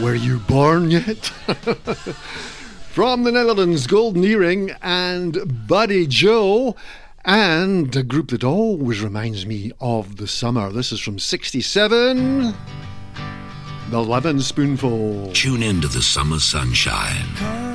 Were you born yet? From the Netherlands, Golden Earring and Buddy Joe, and a group that always reminds me of the summer. This is from 67, The Lovin' Spoonful. Tune into the summer sunshine.